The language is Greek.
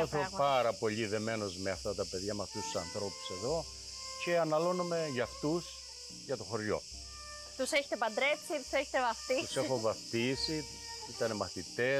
Νιώθω πράγματα. πάρα πολύ δεμένος με αυτά τα παιδιά, με αυτούς τους ανθρώπους εδώ και αναλώνομαι για αυτούς, για το χωριό. Τους έχετε παντρέψει, τους έχετε βαφτίσει? Τους έχω βαφτίσει, ήταν μαθητές.